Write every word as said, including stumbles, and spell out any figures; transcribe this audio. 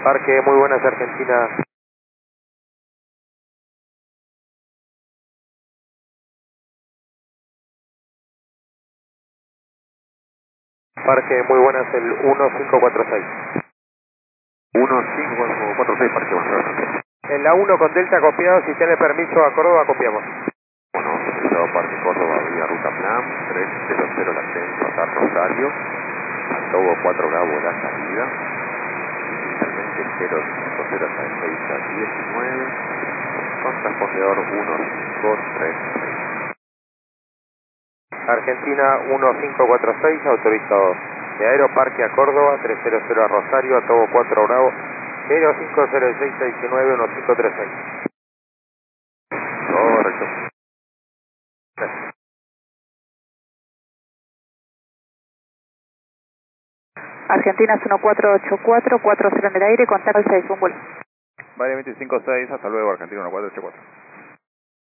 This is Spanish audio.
Parque, muy buenas, Argentina. Parque, muy buenas, el uno cinco cuatro seis. uno cinco cuatro seis, Parque, buenas tardes. En la uno con Delta copiado, si tiene permiso a Córdoba, copiamos. Bueno, autorizado Parque Córdoba, vía Ruta Plan, tres cero cero el ascenso hasta Rosario, Antobo cuatro Gabo la salida, inicialmente cero cinco cero seis a diecinueve, con transpondedor uno cinco tres seis. Argentina uno cinco cuatro seis, autorizado. De Aeroparque a Córdoba, tres cero cero a Rosario, Antobo cuatro Bravo, cero cinco cero seis a diecinueve, uno cinco tres seis. Correcto. Argentina es uno cuatro ocho cuatro, cuatro cero en el aire, contacto seis, un vuelo. Vale veinticinco seis, hasta luego, Argentina uno cuatro ocho cuatro.